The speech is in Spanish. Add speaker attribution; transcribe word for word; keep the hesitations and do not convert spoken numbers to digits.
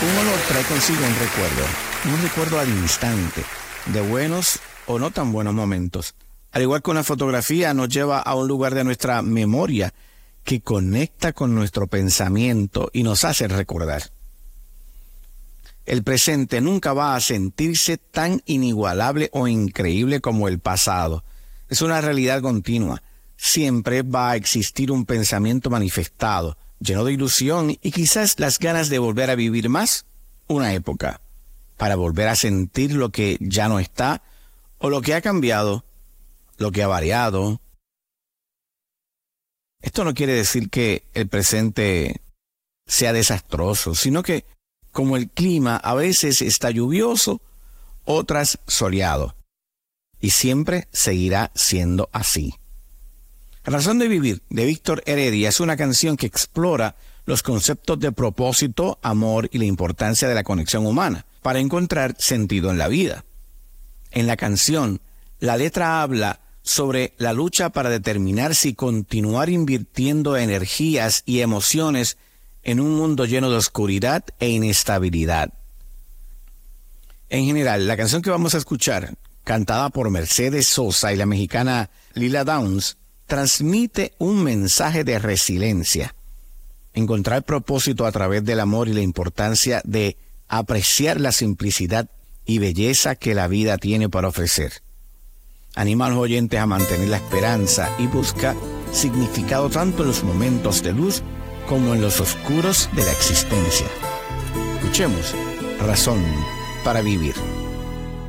Speaker 1: Un olor trae consigo un recuerdo, un recuerdo al instante, de buenos o no tan buenos momentos. Al igual que una fotografía nos lleva a un lugar de nuestra memoria que conecta con nuestro pensamiento y nos hace recordar. El presente nunca va a sentirse tan inigualable o increíble como el pasado. Es una realidad continua. Siempre va a existir un pensamiento manifestado, lleno de ilusión y quizás las ganas de volver a vivir más una época, para volver a sentir lo que ya no está o lo que ha cambiado, lo que ha variado. Esto no quiere decir que el presente sea desastroso, sino que como el clima a veces está lluvioso, otras soleado, y siempre seguirá siendo así. Razón de vivir, de Víctor Heredia, es una canción que explora los conceptos de propósito, amor y la importancia de la conexión humana para encontrar sentido en la vida. En la canción, la letra habla sobre la lucha para determinar si continuar invirtiendo energías y emociones en un mundo lleno de oscuridad e inestabilidad. En general, la canción que vamos a escuchar, cantada por Mercedes Sosa y la mexicana Lila Downs, transmite un mensaje de resiliencia, encontrar propósito a través del amor y la importancia de apreciar la simplicidad y belleza que la vida tiene para ofrecer. Anima a los oyentes a mantener la esperanza y busca significado tanto en los momentos de luz como en los oscuros de la existencia. Escuchemos Razón para Vivir.